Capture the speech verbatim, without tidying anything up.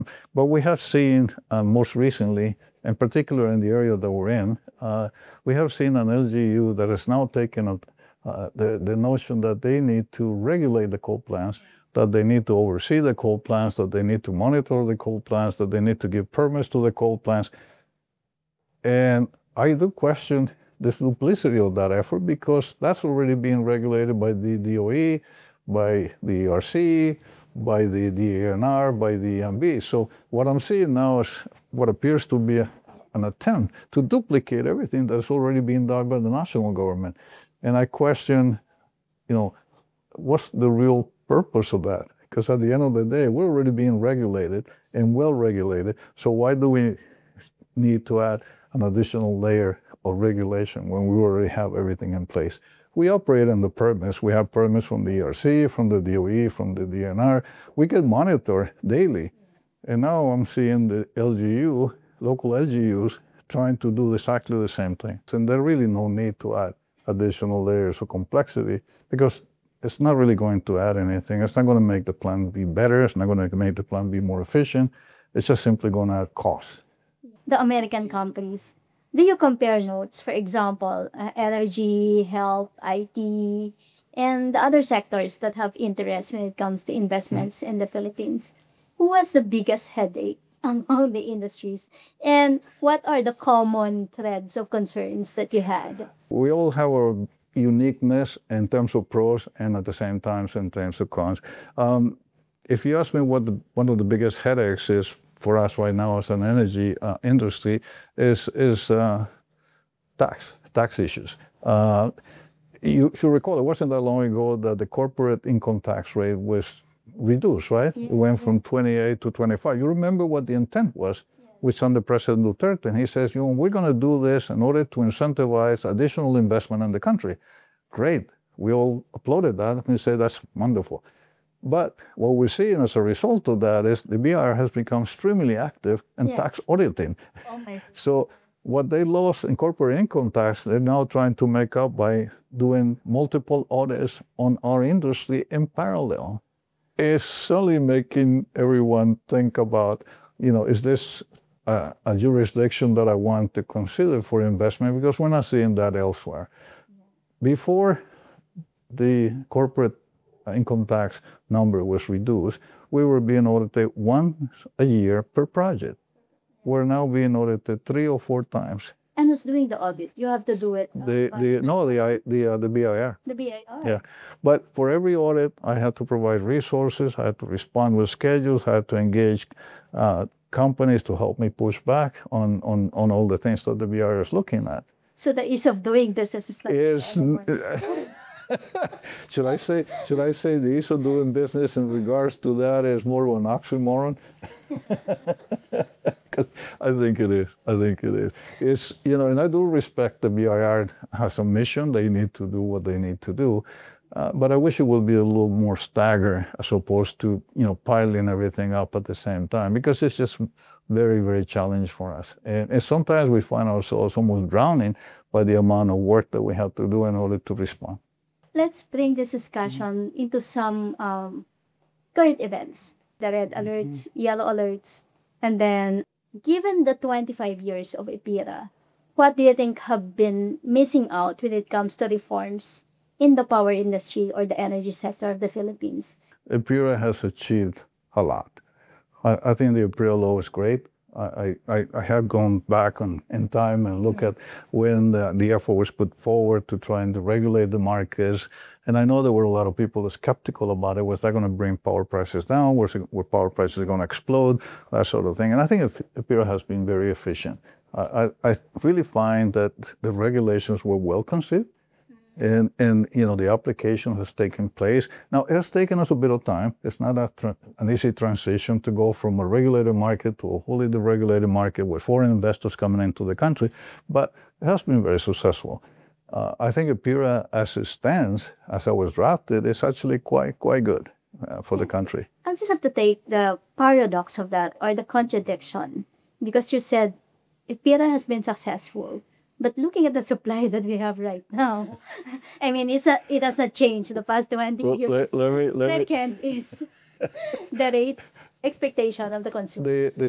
But we have seen uh, most recently, in particular in the area that we're in, uh, we have seen an L G U that has now taken a, uh, the, the notion that they need to regulate the coal plants, that they need to oversee the coal plants, that they need to monitor the coal plants, that they need to give permits to the coal plants. And I do question this duplicity of that effort, because that's already being regulated by the D O E, by the E R C, by the D A N R, by the E M B. So what I'm seeing now is what appears to be a, an attempt to duplicate everything that's already being done by the national government. And I question, you know, what's the real purpose of that? Because at the end of the day, we're already being regulated and well regulated. So why do we need to add an additional layer of regulation when we already have everything in place? We operate on the permits. We have permits from the E R C, from the D O E, from the D N R. We get monitored daily. And now I'm seeing the L G U, local L G Us, trying to do exactly the same thing. And there's really no need to add additional layers of complexity, because it's not really going to add anything. It's not going to make the plant be better. It's not going to make the plant be more efficient. It's just simply going to add cost. The American companies, do you compare notes, for example, uh, energy, health, I T, and the other sectors that have interest when it comes to investments mm-hmm. in the Philippines? Who has the biggest headache among the industries? And what are the common threads of concerns that you had? We all have our uniqueness in terms of pros and at the same time in terms of cons. Um, if you ask me what the, one of the biggest headaches is for us right now as an energy uh, industry, is is uh, tax tax issues. Uh, you, if you recall, it wasn't that long ago that the corporate income tax rate was reduced, right? Yes. It went from twenty-eight to twenty-five. You remember what the intent was, yes. Which under President Duterte, and he says, you know, we're going to do this in order to incentivize additional investment in the country. Great. We all applauded that, and we said, that's wonderful. But what we're seeing as a result of that is the B I R has become extremely active in yeah. tax auditing. Oh so what they lost in corporate income tax, they're now trying to make up by doing multiple audits on our industry in parallel. It's certainly making everyone think about, you know, is this a, a jurisdiction that I want to consider for investment? Because we're not seeing that elsewhere. Yeah. Before the corporate income tax number was reduced, we were being audited once a year per project. We're now being audited three or four times. And who's doing the audit? You have to do it. Uh, the the no the I, the uh, the B I R. The B I R. Yeah, but for every audit, I have to provide resources. I have to respond with schedules. I have to engage uh, companies to help me push back on, on on all the things that the B I R is looking at. So the ease of doing business is like. Is should I say should I say the ease of doing business in regards to that is more of an oxymoron? I think it is. I think it is. It's, you know, and I do respect the B I R has a mission. They need to do what they need to do. Uh, but I wish it would be a little more staggered as opposed to, you know, piling everything up at the same time, because it's just very, very challenging for us. And, and sometimes we find ourselves almost drowning by the amount of work that we have to do in order to respond. Let's bring this discussion into some um, current events, the red alerts, mm-hmm. yellow alerts, and then given the twenty-five years of EPIRA, what do you think have been missing out when it comes to reforms in the power industry or the energy sector of the Philippines? EPIRA has achieved a lot. I, I think the EPIRA law is great. I, I, I have gone back on, in time and look at when the, the effort was put forward to trying to regulate the markets. And I know there were a lot of people skeptical about it. Was that going to bring power prices down? Was it, were power prices going to explode? That sort of thing. And I think EPIRA has been very efficient. I, I, I really find that the regulations were well conceived. And, and, you know, the application has taken place. Now, it has taken us a bit of time. It's not a tra- an easy transition to go from a regulated market to a wholly deregulated market with foreign investors coming into the country, but it has been very successful. Uh, I think EPIRA, as it stands, as I was drafted, is actually quite, quite good uh, for the country. I just have to take the paradox of that, or the contradiction, because you said EPIRA has been successful. But looking at the supply that we have right now, I mean, it's a, it has not changed the past twenty well, years. Let, let me, let Second me. is the rates expectation of the consumer. The, the